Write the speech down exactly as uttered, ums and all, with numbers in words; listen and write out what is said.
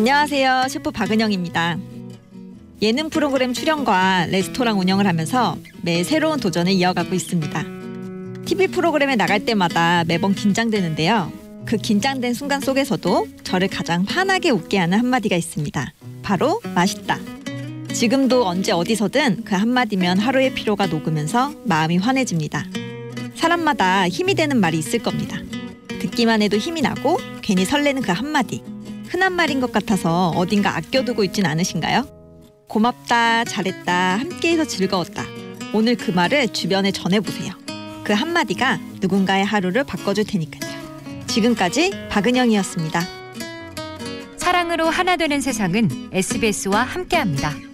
안녕하세요. 셰프 박은영입니다. 예능 프로그램 출연과 레스토랑 운영을 하면서 매 새로운 도전을 이어가고 있습니다. 티비 프로그램에 나갈 때마다 매번 긴장되는데요. 그 긴장된 순간 속에서도 저를 가장 환하게 웃게 하는 한마디가 있습니다. 바로 맛있다. 지금도 언제 어디서든 그 한마디면 하루의 피로가 녹으면서 마음이 환해집니다. 사람마다 힘이 되는 말이 있을 겁니다. 듣기만 해도 힘이 나고 괜히 설레는 그 한마디. 흔한 말인 것 같아서 어딘가 아껴두고 있진 않으신가요? 고맙다, 잘했다, 함께해서 즐거웠다. 오늘 그 말을 주변에 전해보세요. 그 한마디가 누군가의 하루를 바꿔줄 테니까요. 지금까지 박은영이었습니다. 사랑으로 하나 되는 세상은 에스비에스와 함께합니다.